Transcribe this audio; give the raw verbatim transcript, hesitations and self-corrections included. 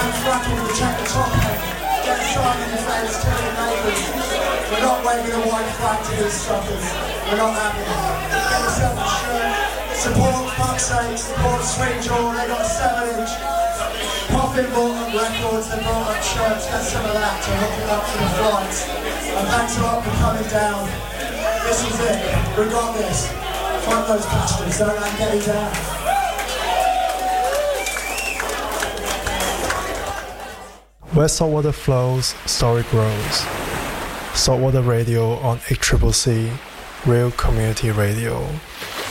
and fracking, protect the top end. Get inside in the fence, tell your neighbours. We're not waving a white flag to these suckers. We're not having it. Get yourself a shirt. Support, fuck's sake, support Sweet Jaw. They got a seven inch. Puffin bought up records, they brought up shirts. Get some of that to hook it up to the flights. And thanks a lot for coming down. This is it. We got this. Fuck those bastards. Don't let them get you down. Where saltwater flows, story grows. Saltwater Radio on H C C C, Real Community Radio.